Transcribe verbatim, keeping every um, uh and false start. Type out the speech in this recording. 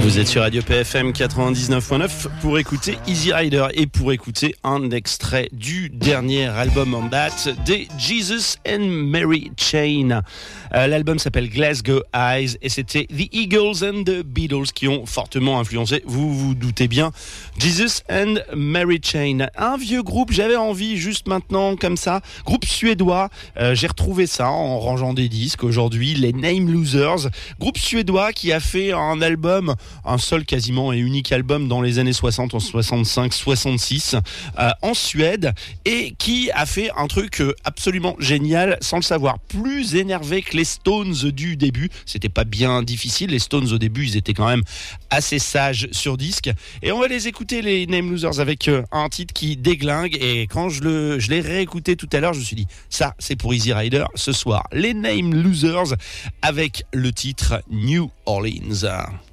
Vous êtes sur Radio P F M quatre-vingt-dix-neuf point neuf pour écouter Easy Rider et pour écouter un extrait du dernier album en date des Jesus and Mary Chain. Euh, l'album s'appelle Glasgow Eyes et c'était The Eagles and the Beatles qui ont fortement influencé, vous vous doutez bien, Jesus and Mary Chain. Un vieux groupe, j'avais envie juste maintenant comme ça, groupe suédois, euh, j'ai retrouvé ça en rangeant des disques aujourd'hui, les Name Losers, groupe suédois qui a fait un album, un seul quasiment et unique album dans les années soixante, en soixante-cinq soixante-six euh, en Suède et qui a fait un truc absolument génial sans le savoir, plus énervé que les Stones du début. C'était pas bien difficile, les Stones au début ils étaient quand même assez sages sur disque et on va les écouter les Name Losers avec euh, un titre qui déglingue et quand je, le, je l'ai réécouté tout à l'heure je me suis dit ça c'est pour Easy Rider ce soir, les Name Losers avec le titre New Orleans.